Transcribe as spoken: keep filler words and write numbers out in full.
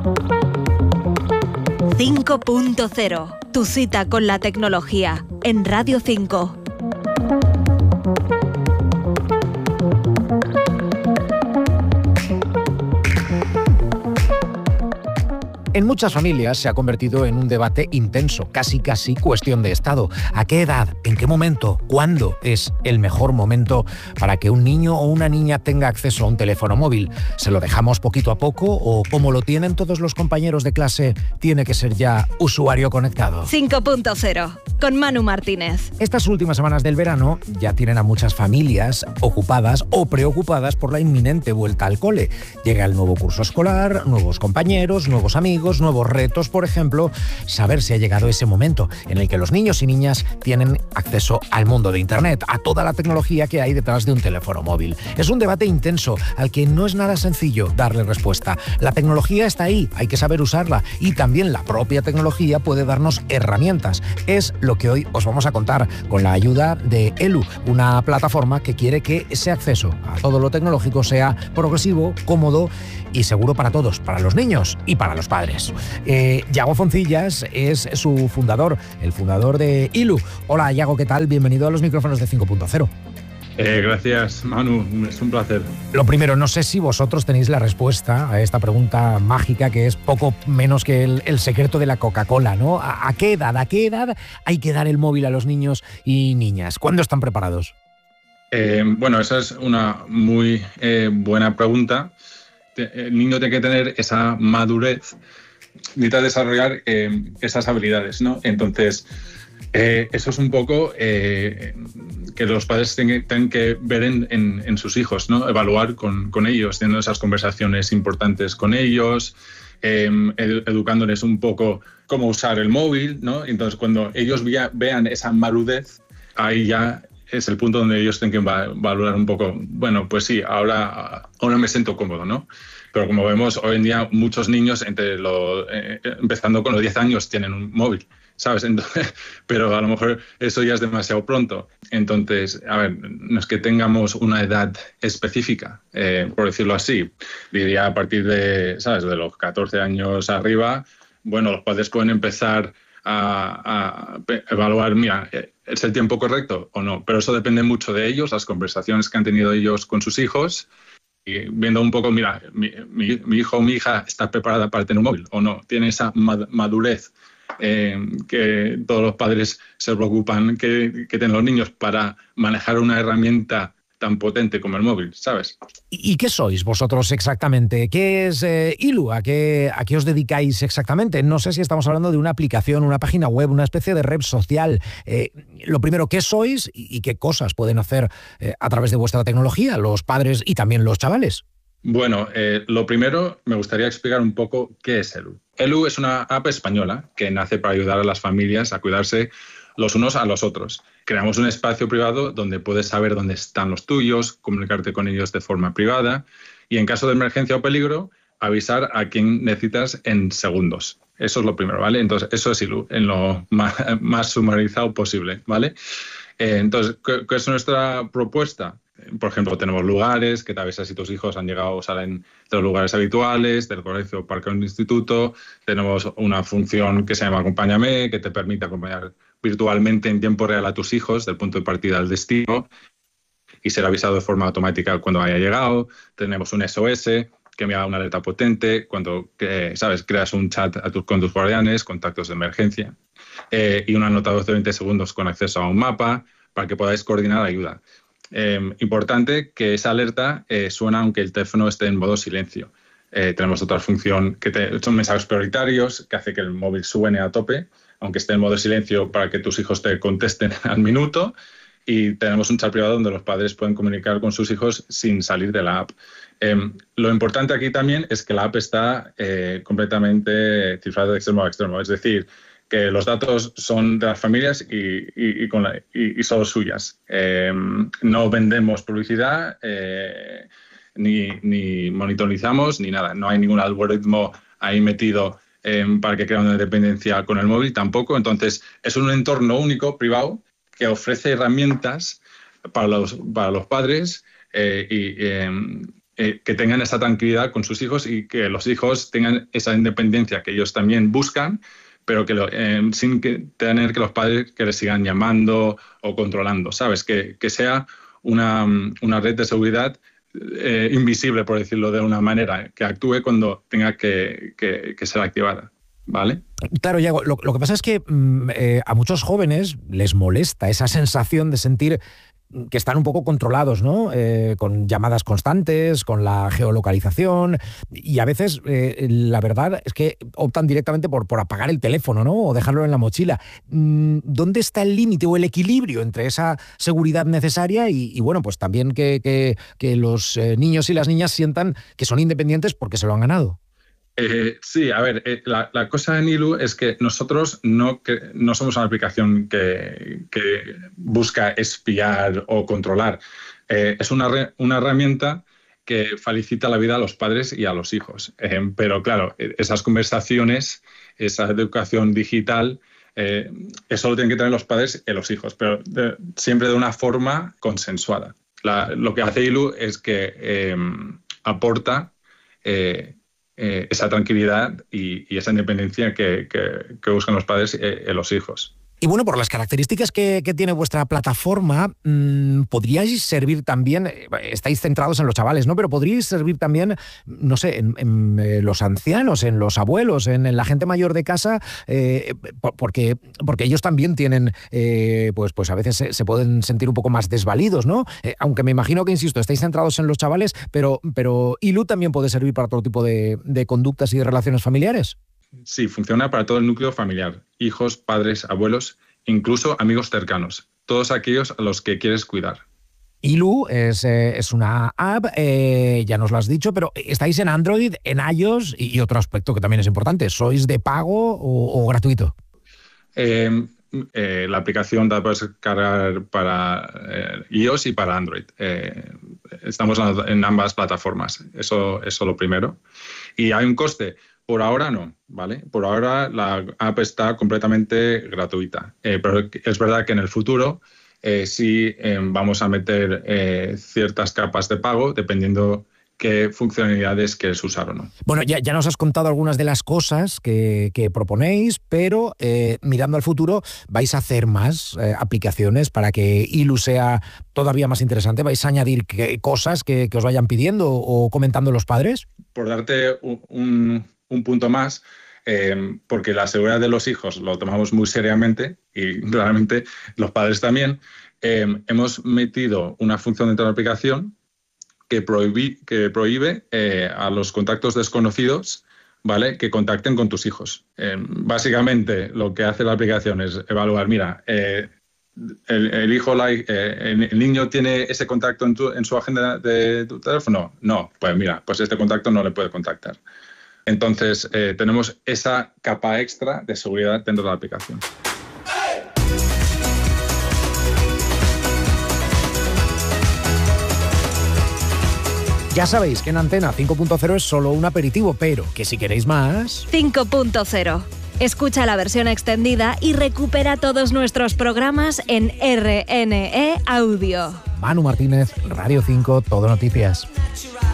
cinco punto cero. Tu cita con la tecnología en Radio cinco. En muchas familias se ha convertido en un debate intenso, casi casi cuestión de estado. ¿A qué edad, en qué momento, cuándo es el mejor momento para que un niño o una niña tenga acceso a un teléfono móvil? ¿Se lo dejamos poquito a poco o, como lo tienen todos los compañeros de clase, tiene que ser ya usuario conectado? cinco punto cero, con Manu Martínez. Estas últimas semanas del verano ya tienen a muchas familias ocupadas o preocupadas por la inminente vuelta al cole. Llega el nuevo curso escolar, nuevos compañeros, nuevos amigos, nuevos retos, por ejemplo, saber si ha llegado ese momento en el que los niños y niñas tienen acceso al mundo de Internet, a toda la tecnología que hay detrás de un teléfono móvil. Es un debate intenso al que no es nada sencillo darle respuesta. La tecnología está ahí, hay que saber usarla, y también la propia tecnología puede darnos herramientas. Es lo que hoy os vamos a contar con la ayuda de Elu, una plataforma que quiere que ese acceso a todo lo tecnológico sea progresivo, cómodo y seguro para todos, para los niños y para los padres. Eh, Yago Foncillas es su fundador, el fundador de Elu. Hola Yago, ¿qué tal? Bienvenido a los micrófonos de cinco punto cero. Eh, gracias, Manu, es un placer. Lo primero, no sé si vosotros tenéis la respuesta a esta pregunta mágica que es poco menos que el, el secreto de la Coca-Cola, ¿no? ¿A, ¿A qué edad, a qué edad hay que dar el móvil a los niños y niñas? ¿Cuándo están preparados? Eh, bueno, esa es una muy eh, buena pregunta. El niño tiene que tener esa madurez, necesita desarrollar eh, esas habilidades, ¿no? Entonces, eh, eso es un poco eh, que los padres tienen que ver en, en, en sus hijos, ¿no? Evaluar con, con ellos, teniendo esas conversaciones importantes con ellos, eh, educándoles un poco cómo usar el móvil, ¿no? Entonces, cuando ellos vea, vean esa madurez, ahí ya es el punto donde ellos tienen que valorar un poco, bueno, pues sí, ahora, ahora me siento cómodo, ¿no? Pero como vemos, hoy en día muchos niños, entre lo, eh, empezando con los diez años, tienen un móvil, ¿sabes? Entonces, pero a lo mejor eso ya es demasiado pronto. Entonces, a ver, no es que tengamos una edad específica, eh, por decirlo así. Diría a partir de, ¿sabes? De los catorce años arriba, bueno, los padres pueden empezar a, a evaluar, mira, ¿es el tiempo correcto o no? Pero eso depende mucho de ellos, las conversaciones que han tenido ellos con sus hijos, y viendo un poco, mira, mi, mi, mi hijo o mi hija está preparada para tener un móvil o no, tiene esa madurez eh, que todos los padres se preocupan que, que tienen los niños para manejar una herramienta tan potente como el móvil, ¿sabes? ¿Y, y qué sois vosotros exactamente? ¿Qué es eh, Elu? ¿A qué, ¿A qué os dedicáis exactamente? No sé si estamos hablando de una aplicación, una página web, una especie de red social. Eh, lo primero, ¿qué sois y, y qué cosas pueden hacer eh, a través de vuestra tecnología los padres y también los chavales? Bueno, eh, lo primero me gustaría explicar un poco qué es Elu. Elu es una app española que nace para ayudar a las familias a cuidarse los unos a los otros. Creamos un espacio privado donde puedes saber dónde están los tuyos, comunicarte con ellos de forma privada y, en caso de emergencia o peligro, avisar a quien necesitas en segundos. Eso es lo primero, ¿vale? Entonces, eso es Elu, en lo más, más sumarizado posible, ¿vale? Eh, entonces, ¿qué, ¿qué es nuestra propuesta? Por ejemplo, tenemos lugares que te avisan si tus hijos han llegado o salen de los lugares habituales, del colegio, parque o instituto. Tenemos una función que se llama Acompáñame, que te permite acompañar virtualmente en tiempo real a tus hijos del punto de partida al destino y ser avisado de forma automática cuando haya llegado. Tenemos un S O S que envía una alerta potente cuando, eh, sabes, creas un chat a tus, con tus guardianes, contactos de emergencia, eh, y un anotador de veinte segundos con acceso a un mapa para que podáis coordinar ayuda. Eh, importante que esa alerta eh, suena aunque el teléfono esté en modo silencio. Eh, tenemos otra función que te, son mensajes prioritarios que hace que el móvil suene a tope, aunque esté en modo silencio, para que tus hijos te contesten al minuto. Y tenemos un chat privado donde los padres pueden comunicar con sus hijos sin salir de la app. Eh, lo importante aquí también es que la app está eh, completamente cifrada de extremo a extremo. Es decir, que los datos son de las familias y, y, y, con la, y, y solo suyas. Eh, no vendemos publicidad, eh, ni, ni monitorizamos, ni nada. No hay ningún algoritmo ahí metido eh, para que crea una dependencia con el móvil tampoco. Entonces, es un entorno único, privado, que ofrece herramientas para los, para los padres eh, y, eh, eh, que tengan esa tranquilidad con sus hijos y que los hijos tengan esa independencia que ellos también buscan, pero que lo, eh, sin que tener que los padres que les sigan llamando o controlando, ¿sabes? Que, que sea una, una red de seguridad eh, invisible, por decirlo de una manera, que actúe cuando tenga que, que, que ser activada, ¿vale? Claro, Yago, lo, lo que pasa es que mm, eh, a muchos jóvenes les molesta esa sensación de sentir que están un poco controlados, ¿no? Eh, con llamadas constantes, con la geolocalización, y a veces eh, la verdad es que optan directamente por, por apagar el teléfono, ¿no? O dejarlo en la mochila. ¿Dónde está el límite o el equilibrio entre esa seguridad necesaria y, y bueno, pues también que, que, que los eh, niños y las niñas sientan que son independientes porque se lo han ganado? Eh, sí, a ver, eh, la, la cosa en Ilu es que nosotros no, que, no somos una aplicación que, que busca espiar o controlar. Eh, es una, re, una herramienta que facilita la vida a los padres y a los hijos. Eh, pero claro, esas conversaciones, esa educación digital, eh, eso lo tienen que tener los padres y los hijos, pero de, siempre de una forma consensuada. La, lo que hace Ilu es que eh, aporta eh, Eh, esa tranquilidad y, y esa independencia que, que, que buscan los padres y los hijos. Y bueno, por las características que, que tiene vuestra plataforma, mmm, podríais servir también, estáis centrados en los chavales, ¿no? Pero podríais servir también, no sé, en, en eh, los ancianos, en los abuelos, en, en la gente mayor de casa, eh, porque, porque ellos también tienen, eh, pues, pues a veces se, se pueden sentir un poco más desvalidos, ¿no? Eh, aunque me imagino que, insisto, estáis centrados en los chavales, pero, pero Ilu también puede servir para todo tipo de, de conductas y de relaciones familiares. Sí, funciona para todo el núcleo familiar, hijos, padres, abuelos, incluso amigos cercanos, todos aquellos a los que quieres cuidar. Ilu es, eh, es una app, eh, ya nos lo has dicho, pero ¿estáis en Android, en iOS? Y otro aspecto que también es importante, ¿sois de pago o, o gratuito? Eh, eh, la aplicación la puedes cargar para eh, iOS y para Android. Eh, estamos en ambas plataformas, eso es lo primero. Y hay un coste. Por ahora no, ¿vale? Por ahora la app está completamente gratuita, eh, pero es verdad que en el futuro eh, sí eh, vamos a meter eh, ciertas capas de pago dependiendo qué funcionalidades quieres usar o no. Bueno, ya, ya nos has contado algunas de las cosas que, que proponéis, pero eh, mirando al futuro, ¿vais a hacer más eh, aplicaciones para que Ilu sea todavía más interesante? ¿Vais a añadir que, cosas que, que os vayan pidiendo o comentando los padres? Por darte un... un un punto más, eh, porque la seguridad de los hijos lo tomamos muy seriamente y claramente los padres también, eh, hemos metido una función dentro de la aplicación que, prohibí, que prohíbe eh, a los contactos desconocidos, ¿vale?, que contacten con tus hijos. Eh, básicamente lo que hace la aplicación es evaluar, mira, eh, el, el hijo, la, eh, el niño tiene ese contacto en, tu, en su agenda de tu teléfono. No, pues mira, pues este contacto no le puede contactar. Entonces, eh, tenemos esa capa extra de seguridad dentro de la aplicación. Ya sabéis que en Antena cinco punto cero es solo un aperitivo, pero que si queréis más... cinco punto cero. Escucha la versión extendida y recupera todos nuestros programas en R N E Audio. Manu Martínez, Radio cinco, Todo Noticias.